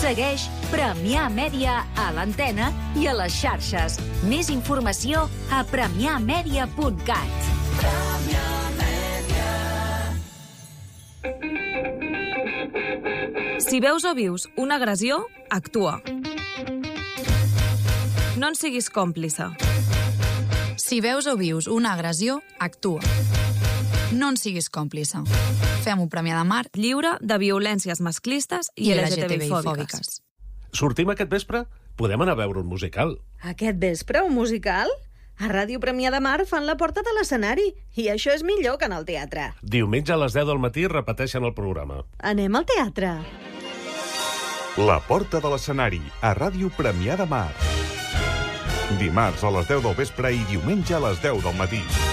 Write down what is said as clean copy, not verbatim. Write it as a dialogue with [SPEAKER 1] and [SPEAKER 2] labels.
[SPEAKER 1] Segueix Premià Mèdia a l'antena i a les xarxes. Més informació a premiamedia.cat.
[SPEAKER 2] Si veus o vius una agressió, actua. No en siguis còmplice.
[SPEAKER 3] Si veus o vius una agressió, actua. No en siguis còmplice. Fem un Premià de Mar
[SPEAKER 2] Lliure de violències masclistes i LGTBI-fòbiques.
[SPEAKER 4] Sortim aquest vespre? Podem anar a veure un musical.
[SPEAKER 5] Aquest vespre, un musical? A Ràdio Premià de Mar fan la porta de l'escenari. I això és millor que en el teatre.
[SPEAKER 4] Diumenge a les 10 del matí repeteixen el programa.
[SPEAKER 5] Anem al teatre.
[SPEAKER 6] La porta de l'escenari, a Ràdio Premià de Mar. Dimarts a les 10 del vespre i diumenge a les 10 del matí.